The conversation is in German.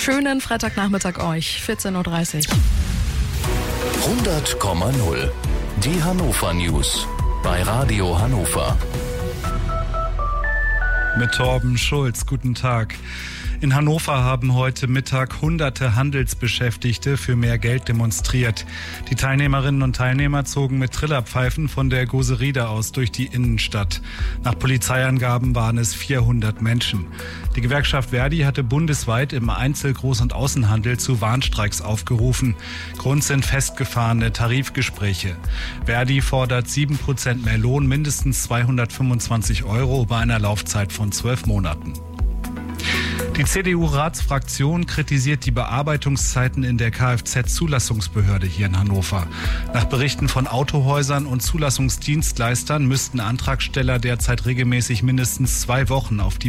Schönen Freitagnachmittag euch, 14.30 Uhr. 100,0. Die Hannover News bei Radio Hannover. Mit Torben Schulz, guten Tag. In Hannover haben heute Mittag hunderte Handelsbeschäftigte für mehr Geld demonstriert. Die Teilnehmerinnen und Teilnehmer zogen mit Trillerpfeifen von der Goseride aus durch die Innenstadt. Nach Polizeiangaben waren es 400 Menschen. Die Gewerkschaft Verdi hatte bundesweit im Einzel-, Groß- und Außenhandel zu Warnstreiks aufgerufen. Grund sind festgefahrene Tarifgespräche. Verdi fordert 7% mehr Lohn, mindestens 225 € bei einer Laufzeit von 12 Monaten. Die CDU-Ratsfraktion kritisiert die Bearbeitungszeiten in der Kfz-Zulassungsbehörde hier in Hannover. Nach Berichten von Autohäusern und Zulassungsdienstleistern müssten Antragsteller derzeit regelmäßig mindestens 2 Wochen auf die